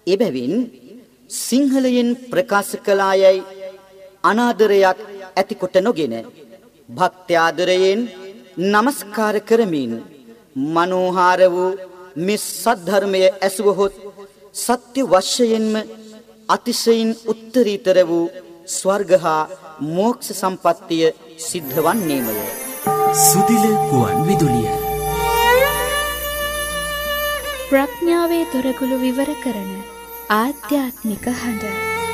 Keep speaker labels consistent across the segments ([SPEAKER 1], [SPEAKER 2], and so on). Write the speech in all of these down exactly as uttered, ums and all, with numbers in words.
[SPEAKER 1] එබැවින් සිංහලයෙන් ප්‍රකාශ කළායයි අනාදරයක් ඇතිකොට නොගෙන භක්ත්‍යාදරයෙන් නමස්කාර කරමින් මනෝහාර වූ මේ සද්ධර්මය ඇසුවහොත් සත්‍ය වශයෙන්ම අතිශයින් උත්තරීතර වූ ස්වර්ග හා මෝක්ෂ සම්පත්තිය සිද්ධ වන්නේමය.
[SPEAKER 2] සුදිල ගුවන් විදුලිය
[SPEAKER 3] ප්‍රඥාවේ දොරගුළු විවර කරන ආධ්‍යාත්මික හඬ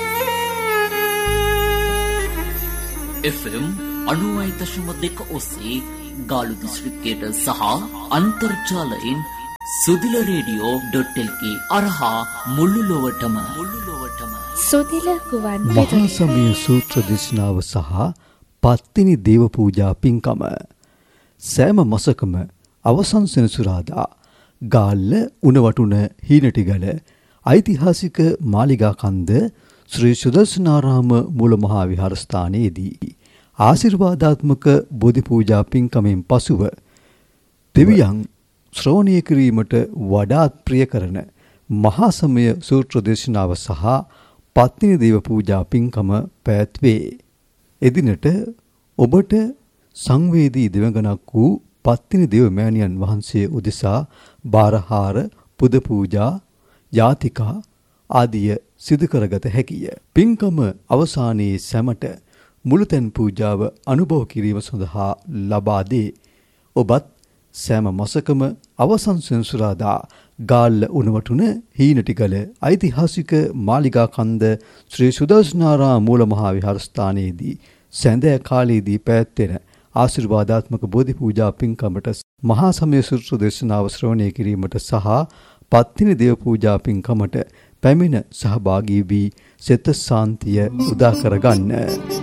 [SPEAKER 2] එෆ් එම් අනූවයි දශම දෙක ඔස්සේ ගාලු දිස්ත්‍රික්කයට සහ අන්තර්ජාලයෙන් සුදිල රේඩියෝ ඩොට් එල් කේ අරහා මුළු ලොවටම මුළු ලොවටම
[SPEAKER 3] සුදිල ගුවන්
[SPEAKER 4] මහා සමය සූත්‍ර දේශනාව සහ පත්තිනි දේව පූජා පින්කම සෑම මාසකම අවසන් සෙනසුරාදා ගාල්ල උණවටුන හීනටිගල ඓතිහාසික මාලිගා කන්ද ශ්‍රී සුදර්ශනාරාම මූල මහා විහාරස්ථානයේදී ආශිර්වාදාත්මක බෝධි පූජා පින්කමෙන් පසුව දෙවියන් ශ්‍රවණය කිරීමට වඩාත් ප්‍රිය කරන මහා සමය සූත්‍ර දේශනාව සහ පත්තිනි දේව පූජා පින්කම පැවැත්වේ. එදිනට ඔබට සංවේදී දෙවඟනක් වූ පත්තිනි දේව මෑණියන් වහන්සේ උදෙසා බාරහාර පුද පූජා යාතිකා ආදිය සිදු කරගත හැකිය. පින්කම අවසානයේ සැමට මුළුතැන් පූජාව අනුභව කිරීම සඳහා ලබා දේ. ඔබත් සෑම මාසකම අවසන් සෙනසුරාදා ගාල්ල උණවටුන හීනටිගල ඓතිහාසික මාලිගා කන්ද ශ්‍රී සුදර්ශනාරාම මූල මහා විහාරස්ථානයේදී සැඳෑ කාලයේදී පැවැත්වෙන ආශිර්වාදාත්මක බෝධි පූජා පින්කමට මහා සමය සූත්‍ර දේශනාව ශ්‍රවණය කිරීමට සහ පත්තිනි දේව පූජා පින්කමට පැමිණ සහභාගී වී සිත සාන්තිය උදා කරගන්න.